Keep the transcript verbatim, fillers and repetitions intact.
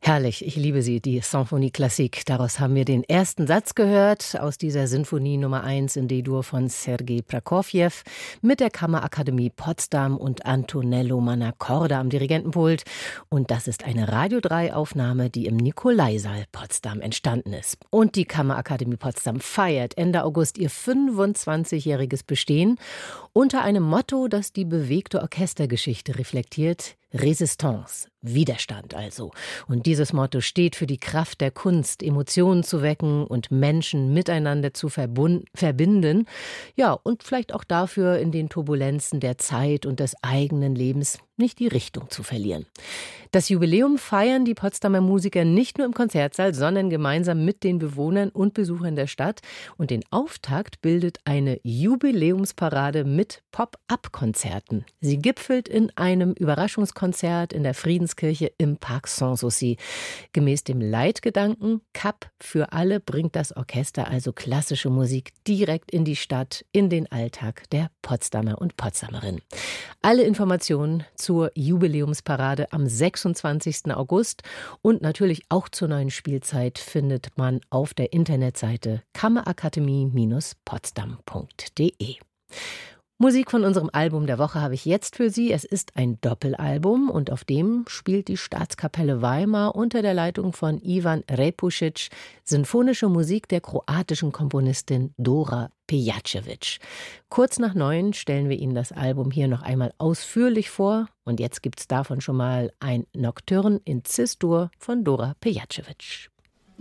Herrlich, ich liebe sie, die Symphonie Classique. Daraus haben wir den ersten Satz gehört aus dieser Sinfonie Nummer eins in D-Dur von Sergei Prokofjew mit der Kammerakademie Potsdam und Antonello Mannacorda am Dirigentenpult. Und das ist eine Radio drei Aufnahme, die im Nikolaisaal Potsdam entstanden ist. Und die Kammerakademie Potsdam feiert Ende August ihr fünfundzwanzigjähriges Bestehen unter einem Motto, das die bewegte Orchestergeschichte reflektiert: Resistance, Widerstand also. Und dieses Motto steht für die Kraft der Kunst, Emotionen zu wecken und Menschen miteinander zu verbund- verbinden. Ja, und vielleicht auch dafür, in den Turbulenzen der Zeit und des eigenen Lebens nicht die Richtung zu verlieren. Das Jubiläum feiern die Potsdamer Musiker nicht nur im Konzertsaal, sondern gemeinsam mit den Bewohnern und Besuchern der Stadt. Und den Auftakt bildet eine Jubiläumsparade mit Pop-up-Konzerten. Sie gipfelt in einem Überraschungskonzert in der Friedenskirche im Park Sanssouci. Gemäß dem Leitgedanken Cup für alle bringt das Orchester also klassische Musik direkt in die Stadt, in den Alltag der Potsdamer und Potsdamerinnen. Alle Informationen zur Jubiläumsparade am sechsundzwanzigsten August und natürlich auch zur neuen Spielzeit findet man auf der Internetseite kammerakademie Potsdam punkt de. Musik von unserem Album der Woche habe ich jetzt für Sie. Es ist ein Doppelalbum und auf dem spielt die Staatskapelle Weimar unter der Leitung von Ivan Repušić sinfonische Musik der kroatischen Komponistin Dora Pejacevic. Kurz nach neun stellen wir Ihnen das Album hier noch einmal ausführlich vor und jetzt gibt's davon schon mal ein Nocturne in Cis-Dur von Dora Pejacevic.